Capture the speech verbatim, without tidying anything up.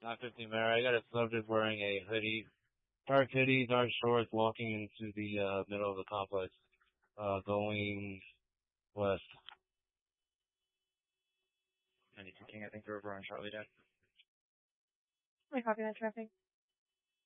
nine fifteen Mary. I got a subject wearing a hoodie, dark hoodie, dark shorts, walking into the uh, middle of the complex, uh, going west. ninety-two King, I think they're over on Charlie Deck. I copy that traffic.